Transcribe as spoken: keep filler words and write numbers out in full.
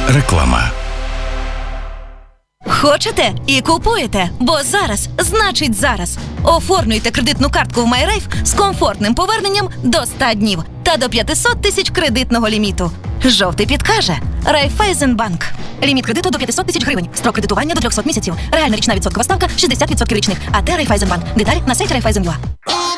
Реклама. Хочете і купуєте, бо зараз значить зараз. Оформлюйте кредитну картку в MyRafe з комфортним поверненням до ста днів та до п'ятсот тисяч кредитного ліміту. Жовтий підкаже Райфайзенбанк. Ліміт кредиту до п'ятсот тисяч гривень. Строк кредитування до трьохсот місяців. Реальна річна відсоткова ставка шістдесят відсотків річних. АТ Райфайзенбанк. Деталі на сайті Райфайзен.ua.